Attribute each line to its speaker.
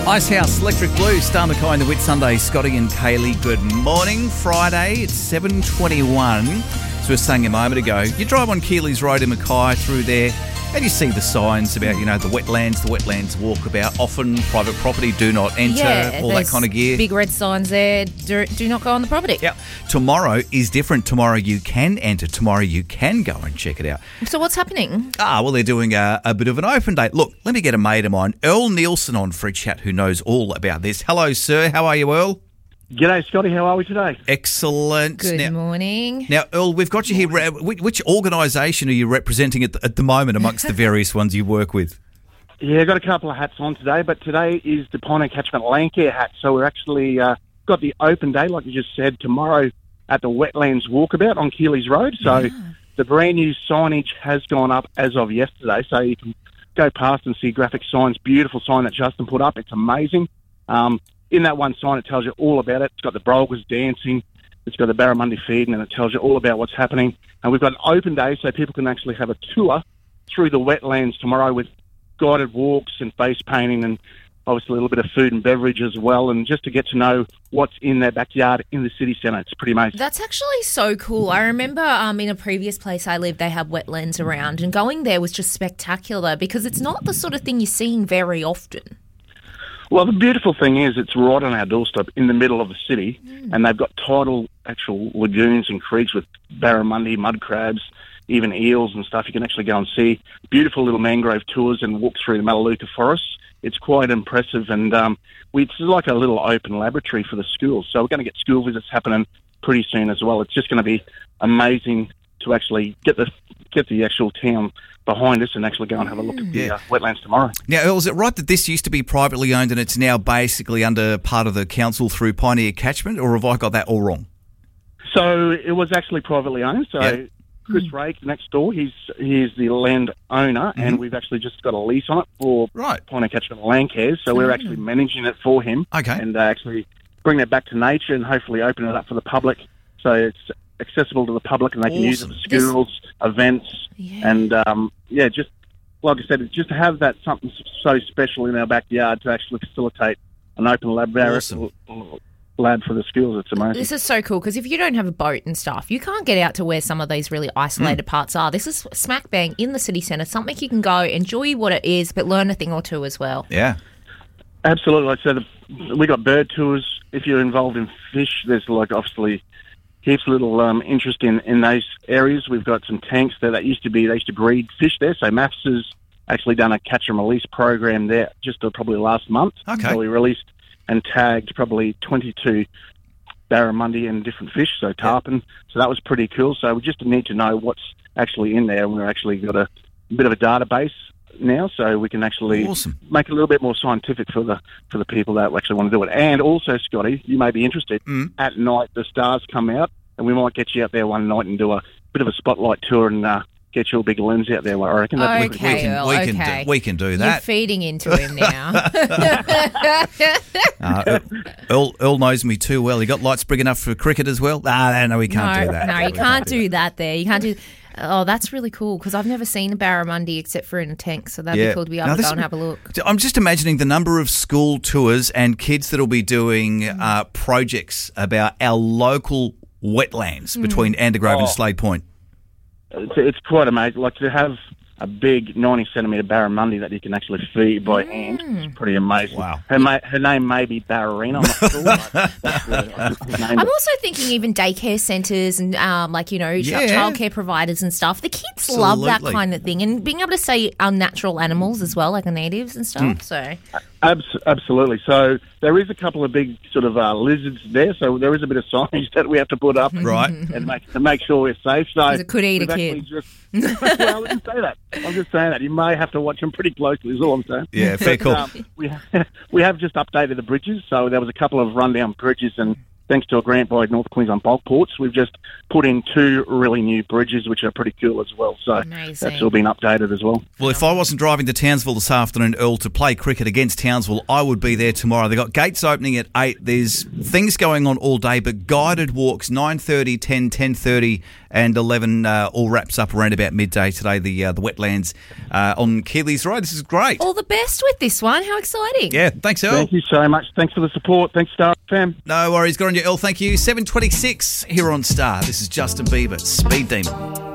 Speaker 1: Icehouse, Electric Blue, Star Mackay and the Whitsunday, Scotty and Kaylee. Good morning. Friday, it's 7:21. So we were saying a moment ago, you drive on Keely's Road in Mackay through there and you see the signs about, the wetlands walkabout, often private property, do not enter, all that kind of gear.
Speaker 2: Big red signs there, do not go on the property.
Speaker 1: Yeah. Tomorrow is different. Tomorrow you can enter. Tomorrow you can go and check it out.
Speaker 2: So what's happening?
Speaker 1: Well, they're doing a bit of an open day. Look, let me get a mate of mine, Earl Nielsen, on for a chat who knows all about this. Hello, sir. How are you, Earl?
Speaker 3: G'day, Scotty. How are we today?
Speaker 1: Excellent.
Speaker 2: Good morning.
Speaker 1: Now, Earl, we've got you here. Which organisation are you representing at the moment amongst the various ones you work with?
Speaker 3: Yeah, I've got a couple of hats on today, but today is the Pioneer Catchment Landcare hat. So we're actually got the open day, like you just said, tomorrow at the Wetlands Walkabout on Keely's Road. So the brand new signage has gone up as of yesterday. So you can go past and see graphic signs. Beautiful sign that Justin put up. It's amazing. In that one sign, it tells you all about it. It's got the Brolgas dancing. It's got the Barramundi feeding, and it tells you all about what's happening. And we've got an open day so people can actually have a tour through the wetlands tomorrow with guided walks and face painting and obviously a little bit of food and beverage as well, and just to get to know what's in their backyard in the city centre. It's pretty amazing.
Speaker 2: That's actually so cool. I remember in a previous place I lived, they had wetlands around, and going there was just spectacular because it's not the sort of thing you're seeing very often.
Speaker 3: Well, the beautiful thing is it's right on our doorstep in the middle of the city, and they've got tidal actual lagoons and creeks with barramundi, mud crabs, even eels and stuff. You can actually go and see beautiful little mangrove tours and walk through the Melaleuca forests. It's quite impressive, and it's like a little open laboratory for the schools. So we're going to get school visits happening pretty soon as well. It's just going to be amazing to actually get the actual town behind us and actually go and have a look at the wetlands tomorrow.
Speaker 1: Now, Earl, is it right that this used to be privately owned and it's now basically under part of the council through Pioneer Catchment, or have I got that all wrong?
Speaker 3: So it was actually privately owned. So Chris Rake next door, he's the land owner, and we've actually just got a lease on it for Pioneer Catchment Landcare. So we're actually managing it for him, and actually bring that back to nature and hopefully open it up for the public so it's accessible to the public and they can use it for schools, events, and just like I said, just to have that something so special in our backyard to actually facilitate an open lab for the schools. It's amazing.
Speaker 2: This is so cool because if you don't have a boat and stuff, you can't get out to where some of these really isolated parts are. This is smack bang in the city centre, something you can go, enjoy what it is, but learn a thing or two as well.
Speaker 1: Yeah.
Speaker 3: Absolutely. So we got bird tours. If you're involved in fish, there's obviously heaps of little interest in those areas. We've got some tanks there they used to breed fish there. So MAFS has actually done a catch and release program there just probably last month.
Speaker 1: Okay.
Speaker 3: So we released and tagged probably 22 barramundi and different fish, so tarpon. So that was pretty cool. So we just need to know what's actually in there. We've actually got a bit of a database now, so we can actually make it a little bit more scientific for the people that actually want to do it. And also, Scotty, you may be interested, at night the stars come out, and we might get you out there one night and do a bit of a spotlight tour and get your big lens out there. I reckon
Speaker 1: we can do that.
Speaker 2: You're feeding into him now.
Speaker 1: Earl knows me too well. He got lights big enough for cricket as well. No, we can't do that.
Speaker 2: No, you can't do that there. You can't do. Oh, that's really cool because I've never seen a barramundi except for in a tank, so that'd be cool to be able to go and have a look.
Speaker 1: I'm just imagining the number of school tours and kids that'll be doing projects about our local wetlands between Andergrove and Slade Point.
Speaker 3: It's quite amazing. Like to have a big 90-centimetre barramundi that you can actually feed by hand. It's pretty amazing.
Speaker 1: Wow.
Speaker 3: Her name may be Barrarina. I'm not sure.
Speaker 2: I'm also thinking even daycare centres and childcare providers and stuff. The kids love that kind of thing, and being able to say unnatural animals as well, like the natives and stuff. So
Speaker 3: absolutely. So there is a couple of big sort of lizards there. So there is a bit of signage that we have to put up, and make sure we're safe. So
Speaker 2: it could eat a kid.
Speaker 3: Well, I didn't say that. I'm just saying that you may have to watch them pretty closely. Is all I'm saying.
Speaker 1: Yeah, fair call.
Speaker 3: We have just updated the bridges, so there was a couple of rundown bridges, and thanks to a grant by North Queensland Bulk Ports, we've just put in 2 really new bridges, which are pretty cool as well. So that's all been updated as well.
Speaker 1: Well, if I wasn't driving to Townsville this afternoon, Earl, to play cricket against Townsville, I would be there tomorrow. They've got gates opening at 8. There's things going on all day, but guided walks 9:30, 10, 10:30 and 11 all wraps up around about midday today, the wetlands on Keeley's Road. This is great.
Speaker 2: All the best with this one. How exciting.
Speaker 1: Yeah, thanks, Earl.
Speaker 3: Thank you so much. Thanks for the support. Thanks, Star FM.
Speaker 1: No worries. Good on you, Earl. Thank you. 7:26 here on Star. This is Justin Bieber, Speed Demon.